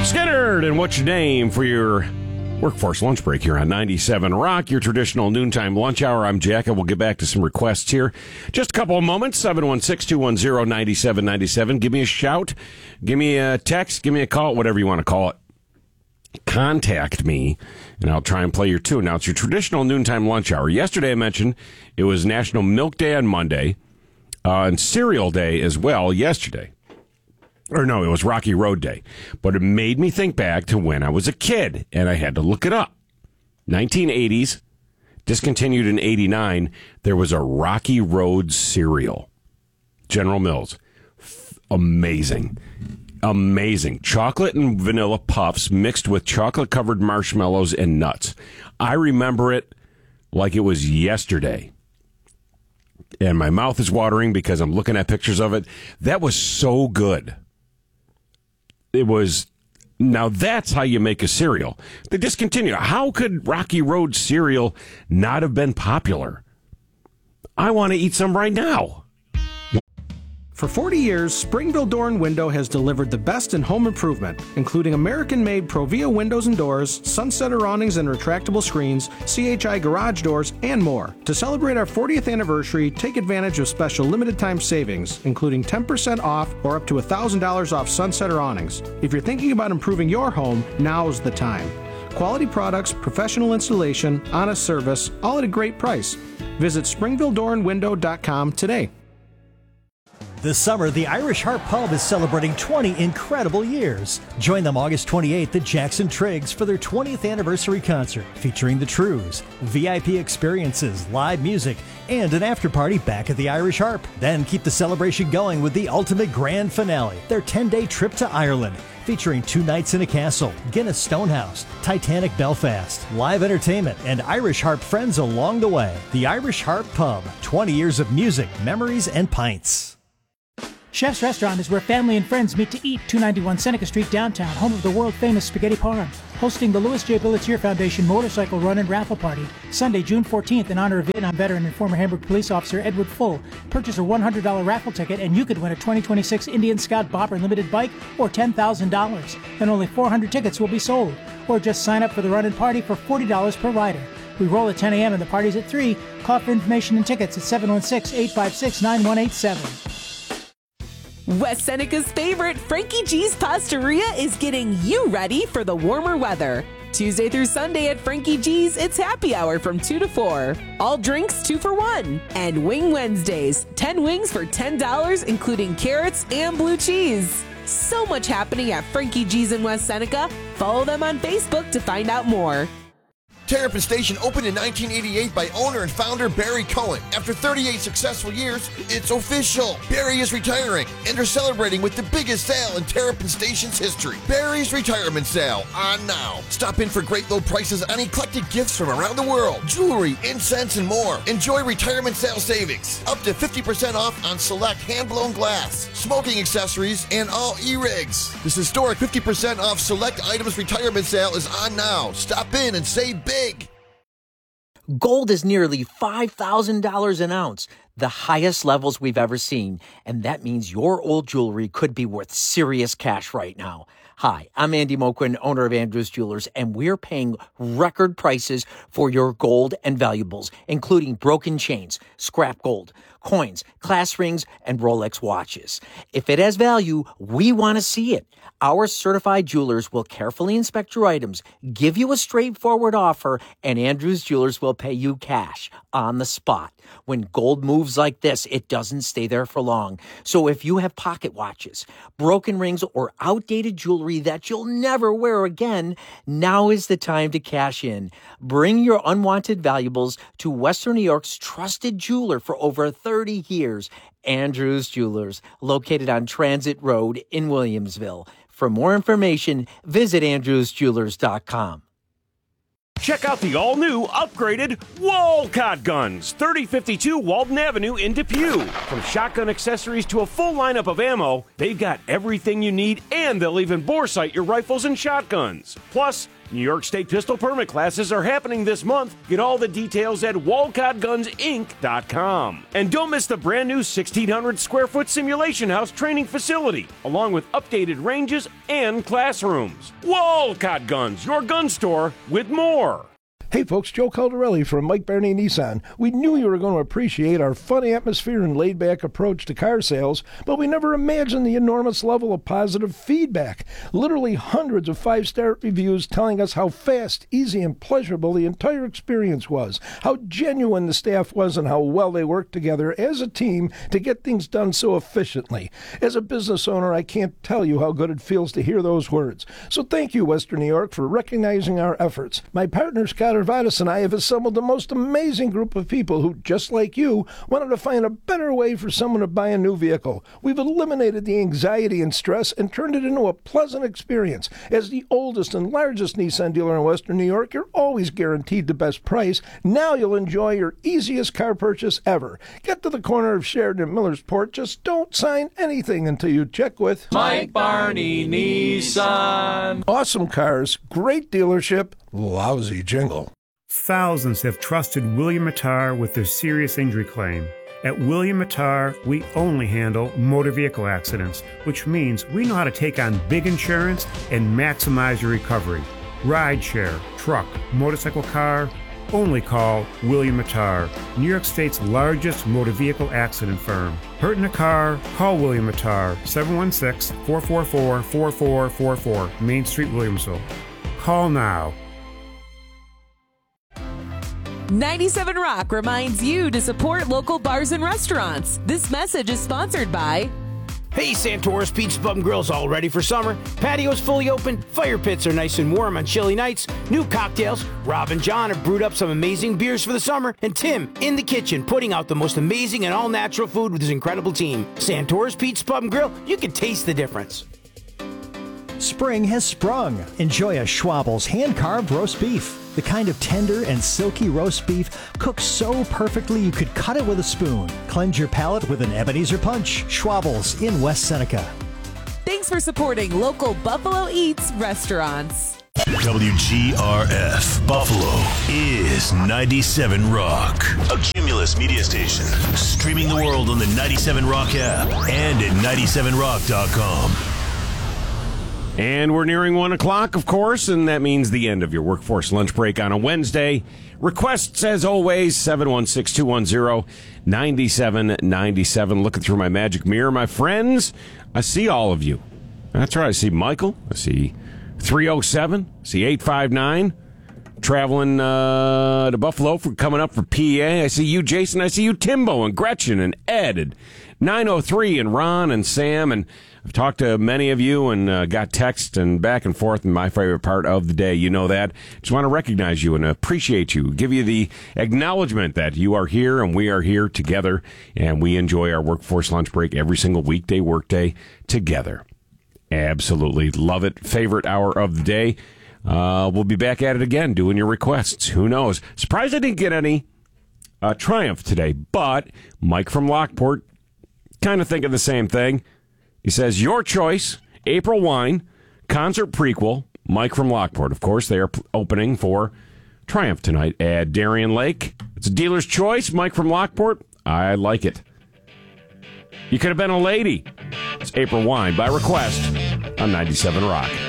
Skinner, and what's your name for your workforce lunch break here on 97 Rock, your traditional noontime lunch hour? I'm Jack, and we'll get back to some requests here. Just a couple of moments, 716-210-9797. Give me a shout, give me a text, give me a call, whatever you want to call it. Contact me, and I'll try and play your tune. Now, it's your traditional noontime lunch hour. Yesterday I mentioned it was National Milk Day on Monday, and Cereal Day as well yesterday. Or no, it was Rocky Road Day. But it made me think back to when I was a kid, and I had to look it up. 1980s, discontinued in 89, there was a Rocky Road cereal. General Mills. Amazing. Amazing. Chocolate and vanilla puffs mixed with chocolate-covered marshmallows and nuts. I remember it like it was yesterday. And my mouth is watering because I'm looking at pictures of it. That was so good. It was, now that's how you make a cereal. They discontinued. How could Rocky Road cereal not have been popular? I want to eat some right now. For 40 years, Springville Door and Window has delivered the best in home improvement, including American-made Provia windows and doors, Sunsetter awnings and retractable screens, CHI garage doors, and more. To celebrate our 40th anniversary, take advantage of special limited-time savings, including 10% off or up to $1,000 off Sunsetter awnings. If you're thinking about improving your home, now's the time. Quality products, professional installation, honest service, all at a great price. Visit SpringvilleDoorandWindow.com today. This summer, the Irish Harp Pub is celebrating 20 incredible years. Join them August 28th at Jackson Triggs for their 20th anniversary concert featuring the Trues, VIP experiences, live music, and an after-party back at the Irish Harp. Then keep the celebration going with the ultimate grand finale, their 10-day trip to Ireland, featuring 2 nights in a castle, Guinness Stonehouse, Titanic Belfast, live entertainment, and Irish Harp friends along the way. The Irish Harp Pub, 20 years of music, memories, and pints. Chef's Restaurant is where family and friends meet to eat. 291 Seneca Street downtown, home of the world-famous Spaghetti Parm. Hosting the Louis J. Billetier Foundation Motorcycle Run and Raffle Party, Sunday, June 14th, in honor of Vietnam veteran and former Hamburg police officer Edward Full. Purchase a $100 raffle ticket and you could win a 2026 Indian Scout Bopper Limited bike or $10,000. And only 400 tickets will be sold. Or just sign up for the run and party for $40 per rider. We roll at 10 a.m. and the party's at 3. Call for information and tickets at 716-856-9187. West Seneca's favorite, Frankie G's Pastaria, is getting you ready for the warmer weather. Tuesday through Sunday at Frankie G's, it's happy hour from 2 to 4. All drinks 2 for $1. And Wing Wednesdays, 10 wings for $10, including carrots and blue cheese. So much happening at Frankie G's in West Seneca. Follow them on Facebook to find out more. Terrapin Station opened in 1988 by owner and founder Barry Cohen. After 38 successful years, it's official. Barry is retiring, and they're celebrating with the biggest sale in Terrapin Station's history. Barry's Retirement Sale, on now. Stop in for great low prices on eclectic gifts from around the world, jewelry, incense, and more. Enjoy retirement sale savings. Up to 50% off on select hand-blown glass, smoking accessories, and all e-rigs. This historic 50% off select items retirement sale is on now. Stop in and save big. Gold is nearly $5,000 an ounce, the highest levels we've ever seen, and that means your old jewelry could be worth serious cash right now. Hi, I'm Andy Moquin, owner of Andrews Jewelers, and we're paying record prices for your gold and valuables, including broken chains, scrap gold, coins, class rings, and Rolex watches. If it has value, we want to see it. Our certified jewelers will carefully inspect your items, give you a straightforward offer, and Andrews Jewelers will pay you cash on the spot. When gold moves like this, it doesn't stay there for long. So if you have pocket watches, broken rings, or outdated jewelry that you'll never wear again, now is the time to cash in. Bring your unwanted valuables to Western New York's trusted jeweler for over 30 years, Andrews Jewelers, located on Transit Road in Williamsville. For more information, visit andrewsjewelers.com. Check out the all-new, upgraded Walcott Guns, 3052 Walden Avenue in Depew. From shotgun accessories to a full lineup of ammo, they've got everything you need, and they'll even bore sight your rifles and shotguns. Plus, New York State pistol permit classes are happening this month. Get all the details at WalcottGunsInc.com. And don't miss the brand new 1,600 square foot simulation house training facility, along with updated ranges and classrooms. Walcott Guns, your gun store with more. Hey folks, Joe Caldarelli from Mike Barney Nissan. We knew you were going to appreciate our fun atmosphere and laid-back approach to car sales, but we never imagined the enormous level of positive feedback. Literally hundreds of 5-star reviews telling us how fast, easy, and pleasurable the entire experience was, how genuine the staff was, and how well they worked together as a team to get things done so efficiently. As a business owner, I can't tell you how good it feels to hear those words. So thank you, Western New York, for recognizing our efforts. My partner, Scott Arvadas, and I have assembled the most amazing group of people who, just like you, wanted to find a better way for someone to buy a new vehicle. We've eliminated the anxiety and stress and turned it into a pleasant experience. As the oldest and largest Nissan dealer in Western New York, you're always guaranteed the best price. Now you'll enjoy your easiest car purchase ever. Get to the corner of Sheridan and Millersport. Just don't sign anything until you check with Mike Barney Nissan. Awesome cars, great dealership, lousy jingle. Thousands have trusted William Mattar with their serious injury claim. At William Mattar, we only handle motor vehicle accidents, which means we know how to take on big insurance and maximize your recovery. Rideshare, truck, motorcycle, car, only call William Mattar, New York State's largest motor vehicle accident firm. Hurt in a car? Call William Mattar, 716-444-4444, Main Street, Williamsville. Call now. 97 Rock reminds you to support local bars and restaurants. This message is sponsored by... Hey, Santora's Pizza Pub and Grill's all ready for summer. Patio's fully open, fire pits are nice and warm on chilly nights, new cocktails. Rob and John have brewed up some amazing beers for the summer, and Tim, in the kitchen, putting out the most amazing and all-natural food with his incredible team. Santora's Pizza Pub and Grill, you can taste the difference. Spring has sprung. Enjoy a Schwabel's hand-carved roast beef. The kind of tender and silky roast beef cooked so perfectly you could cut it with a spoon. Cleanse your palate with an Ebenezer Punch. Schwabel's in West Seneca. Thanks for supporting local Buffalo Eats restaurants. WGRF Buffalo is 97 Rock, a Cumulus media station. Streaming the world on the 97 Rock app and at 97rock.com. And we're nearing 1 o'clock, of course, and that means the end of your workforce lunch break on a Wednesday. Requests, as always, 716-210-9797. Looking through my magic mirror, my friends, I see all of you. That's right. I see Michael. I see 307. I see 859. Traveling to Buffalo for coming up for PA. I see you, Jason. I see you, Timbo, and Gretchen, and Ed, and 903, and Ron, and Sam, and I've talked to many of you and got text and back and forth, and my favorite part of the day, you know that. Just want to recognize you and appreciate you, give you the acknowledgement that you are here and we are here together, and we enjoy our workforce lunch break every single weekday workday together. Absolutely love it. Favorite hour of the day. We'll be back at it again, doing your requests. Who knows? Surprised I didn't get any Triumph today, but Mike from Lockport, kind of thinking the same thing. He says, your choice, April Wine, concert prequel, Mike from Lockport. Of course, they are opening for Triumph tonight at Darien Lake. It's a dealer's choice, Mike from Lockport. I like it. You could have been a lady. It's April Wine by request on 97 Rock.